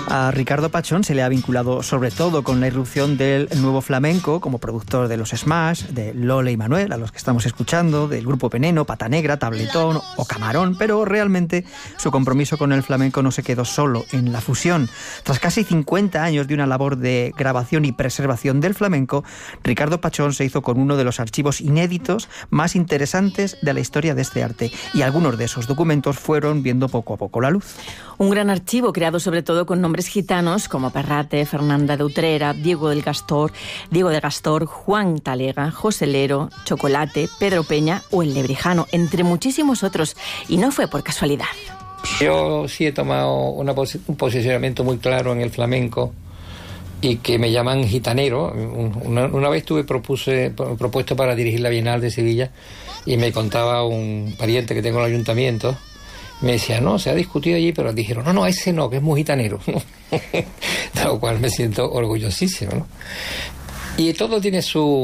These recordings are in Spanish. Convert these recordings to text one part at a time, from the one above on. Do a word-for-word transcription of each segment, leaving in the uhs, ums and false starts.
A Ricardo Pachón se le ha vinculado sobre todo con la irrupción del nuevo flamenco como productor de los Smash, de Lole y Manuel, a los que estamos escuchando, del grupo Veneno, Pata Negra, Tabletón o Camarón, pero realmente su compromiso con el flamenco no se quedó solo en la fusión. Tras casi cincuenta años de una labor de grabación y preservación del flamenco, Ricardo Pachón se hizo con uno de los archivos inéditos más interesantes de la historia de este arte, y algunos de esos documentos fueron viendo poco a poco la luz. Un gran archivo creado sobre todo con nombres gitanos como Perrate, Fernanda de Utrera, Diego del Gastor, Diego de Gastor, Juan Talega, José Lero, Chocolate, Pedro Peña o el Lebrijano, entre muchísimos otros, y no fue por casualidad. Yo sí he tomado una posi- un posicionamiento muy claro en el flamenco y que me llaman gitanero. Una, una vez tuve propuse, propuesto para dirigir la Bienal de Sevilla y me contaba un pariente que tengo en el ayuntamiento. Me decía, no, se ha discutido allí, pero dijeron, no, no, ese no, que es muy gitanero. De lo cual me siento orgullosísimo, ¿no? Y todo tiene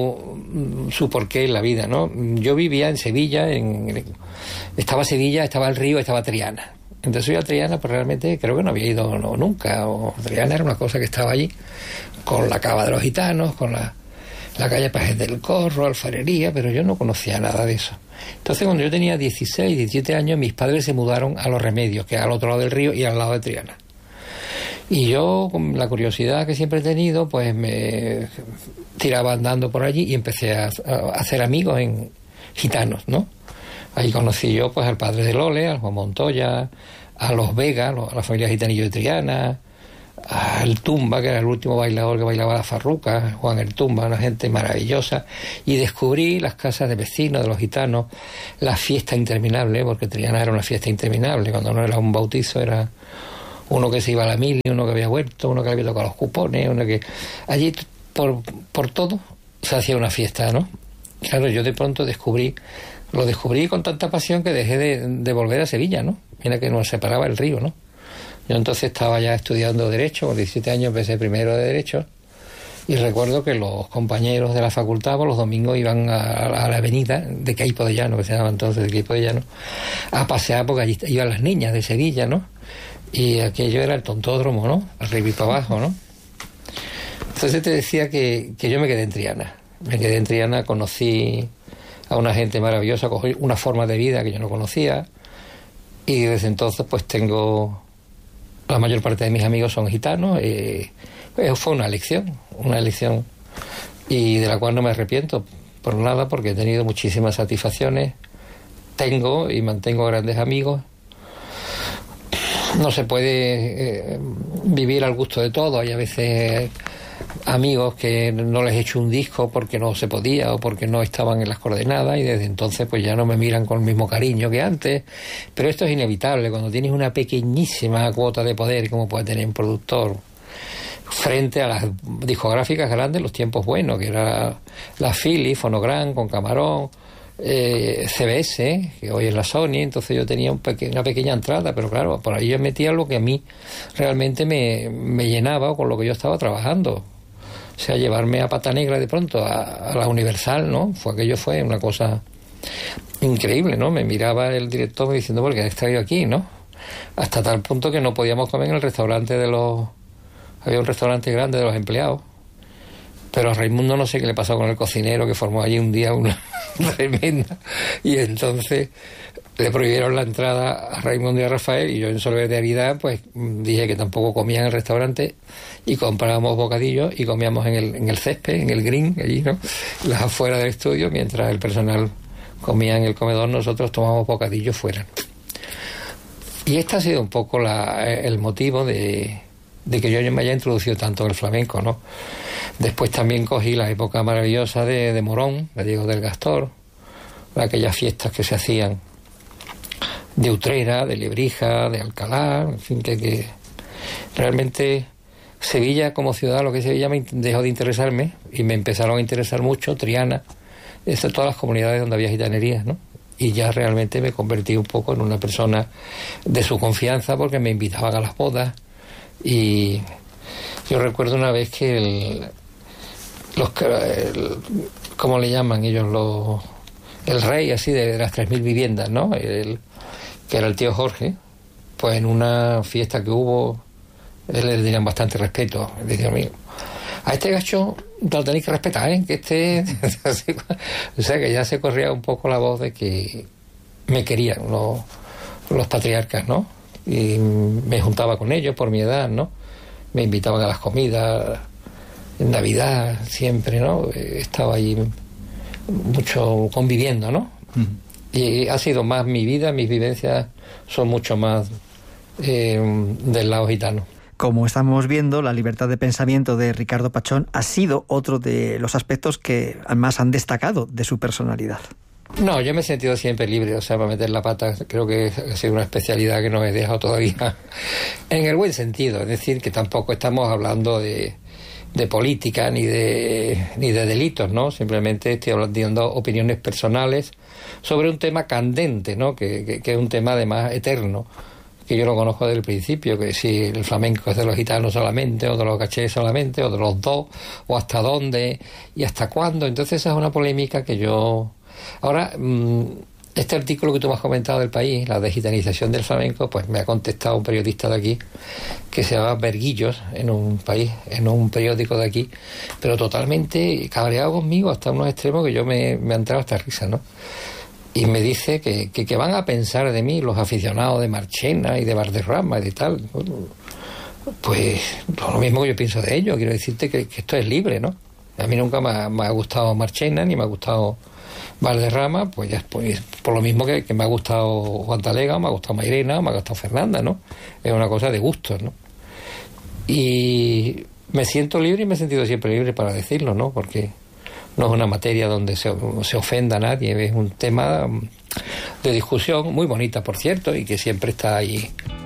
su, su porqué en la vida, ¿no? Yo vivía en Sevilla, en, estaba Sevilla, estaba el río, estaba Triana. Entonces yo a Triana, pues realmente creo que no había ido no, nunca. O Triana era una cosa que estaba allí, con la cava de los gitanos, con la, la calle Pajes del Corro, alfarería, pero yo no conocía nada de eso. Entonces cuando yo tenía dieciséis, diecisiete años, mis padres se mudaron a Los Remedios, que es al otro lado del río y al lado de Triana. Y yo, con la curiosidad que siempre he tenido, pues me tiraba andando por allí y empecé a, a hacer amigos en gitanos, ¿no? Ahí conocí yo pues al padre de Lole, al Juan Montoya, a los Vega, a la familia Gitanillo de Triana, al Tumba, que era el último bailador que bailaba la farruca, Juan el Tumba, una gente maravillosa, y descubrí las casas de vecinos, de los gitanos, la fiesta interminable, porque Triana era una fiesta interminable, cuando no era un bautizo era uno que se iba a la mili, uno que había vuelto, uno que había tocado los cupones, uno que... Allí por, por todo se hacía una fiesta, ¿no? Claro, yo de pronto descubrí, lo descubrí con tanta pasión que dejé de, de volver a Sevilla, ¿no? Mira que nos separaba el río, ¿no? Yo entonces estaba ya estudiando Derecho, con diecisiete años empecé primero de Derecho, y recuerdo que los compañeros de la facultad por los domingos iban a, a la avenida de Queipo de Llano, que se llamaba entonces de Queipo de Llano, a pasear porque allí iban las niñas de Sevilla, ¿no? Y aquello era el tontódromo, ¿no? Arriba y para abajo, ¿no? Entonces te decía que, que yo me quedé en Triana. Me quedé en Triana, conocí a una gente maravillosa, cogí una forma de vida que yo no conocía, y desde entonces pues tengo... La mayor parte de mis amigos son gitanos, y pues fue una elección, una elección, y de la cual no me arrepiento por nada, porque he tenido muchísimas satisfacciones, tengo y mantengo grandes amigos. No se puede eh, vivir al gusto de todo. Hay a veces amigos que no les he hecho un disco porque no se podía o porque no estaban en las coordenadas, y desde entonces pues ya no me miran con el mismo cariño que antes. Pero esto es inevitable cuando tienes una pequeñísima cuota de poder como puede tener un productor frente a las discográficas grandes, los tiempos buenos, que era la Philips, Fonogram con Camarón, Eh, C B S, que hoy es la Sony. Entonces yo tenía un peque- una pequeña entrada, pero claro, por ahí yo metía lo que a mí realmente me, me llenaba, con lo que yo estaba trabajando. O sea, llevarme a Pata Negra de pronto a, a la Universal, ¿no? Fue aquello fue una cosa increíble, ¿no? Me miraba el director me diciendo, ¿por qué has traído aquí, no? Hasta tal punto que no podíamos comer en el restaurante de los... Había un restaurante grande de los empleados, pero a Raimundo no sé qué le pasó con el cocinero, que formó allí un día una tremenda, y entonces le prohibieron la entrada a Raimundo y a Rafael, y yo en solidaridad pues dije que tampoco comía en el restaurante, y comprábamos bocadillos y comíamos en el, en el césped, en el green, allí, ¿no? Las afuera del estudio, mientras el personal comía en el comedor, nosotros tomábamos bocadillos fuera. Y este ha sido un poco la, el motivo de, de que yo me haya introducido tanto en el flamenco, ¿no? Después también cogí la época maravillosa de, de Morón, de Diego del Gastor, aquellas fiestas que se hacían de Utrera, de Lebrija, de Alcalá, en fin, que, que realmente Sevilla como ciudad, lo que es Sevilla, me dejó de interesarme y me empezaron a interesar mucho Triana, de todas las comunidades donde había gitanerías, ¿no? Y ya realmente me convertí un poco en una persona de su confianza, porque me invitaban a las bodas. Y yo recuerdo una vez que el, los el, ¿cómo le llaman ellos? Los, el rey así de las tres mil viviendas, ¿no? El, que era el tío Jorge, pues en una fiesta que hubo le tenían bastante respeto. Decía, amigo, a este gacho lo tenéis que respetar, ¿eh? Que este... O sea, que ya se corría un poco la voz de que me querían los, los patriarcas, ¿no? Y me juntaba con ellos por mi edad, ¿no? Me invitaban a las comidas, en Navidad, siempre, ¿no? Estaba allí mucho conviviendo, ¿no? Uh-huh. Y ha sido más mi vida, mis vivencias son mucho más eh, del lado gitano. Como estamos viendo, la libertad de pensamiento de Ricardo Pachón ha sido otro de los aspectos que más han destacado de su personalidad. No, yo me he sentido siempre libre, o sea, para meter la pata creo que ha sido una especialidad que no he dejado todavía, en el buen sentido, es decir, que tampoco estamos hablando de, de política ni de, ni de delitos, ¿no? Simplemente estoy hablando opiniones personales sobre un tema candente, ¿no? Que, que, que es un tema además eterno, que yo lo conozco desde el principio, que si el flamenco es de los gitanos solamente, o de los cachés solamente, o de los dos, o hasta dónde, y hasta cuándo. Entonces esa es una polémica que yo... Ahora, este artículo que tú me has comentado del País, la digitalización del flamenco, pues me ha contestado un periodista de aquí, que se llama Berguillos, en un país, en un periódico de aquí, pero totalmente cabreado conmigo hasta unos extremos que yo me, me ha entrado hasta risa, ¿no? Y me dice que, que, que van a pensar de mí los aficionados de Marchena y de Valderrama y de tal. Pues lo mismo que yo pienso de ellos. Quiero decirte que, que esto es libre, ¿no? A mí nunca me ha, me ha gustado Marchena ni me ha gustado Valderrama, pues ya pues, por lo mismo que, que me ha gustado Juan Talega, me ha gustado Mairena, me ha gustado Fernanda, ¿no? Es una cosa de gustos, ¿no? Y me siento libre y me he sentido siempre libre para decirlo, ¿no? Porque no es una materia donde se, se ofenda a nadie, es un tema de discusión muy bonita, por cierto, y que siempre está ahí